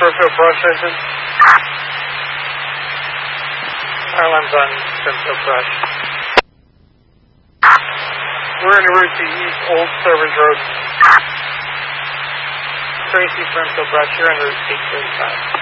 Spurfield Brush Station. Alarms on Spurfield Brush. We're en route to East Old Servers Road. Tracy, Spurfield Brush, you're en route 835.